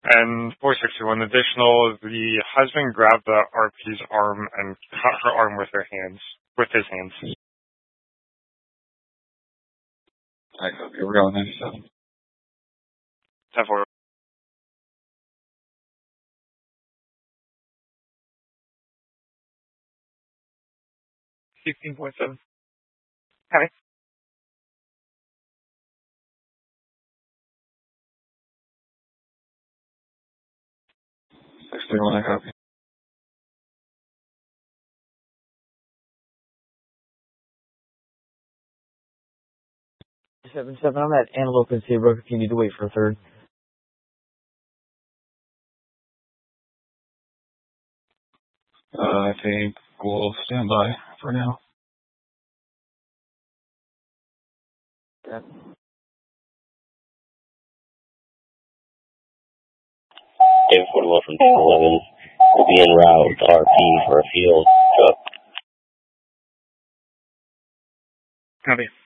And 461 additional, the husband grabbed the RP's arm and cut her arm with his hands. I copy. We're going 97. 10-4. 16.7. Copy. 631, I copy. Seven. I'm at Antelope and Seabrook if you need to wait for a third. I think we'll stand by for now. Yeah. David 41 from 1011 will be en route to RP for a field truck. Copy.